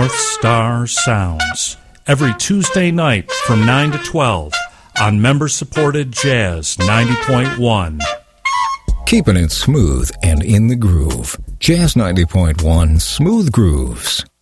North Star Sounds. Every Tuesday night from 9 to 12 on member-supported Jazz 90.1. Keeping it smooth and in the groove. Jazz 90.1 Smooth Grooves.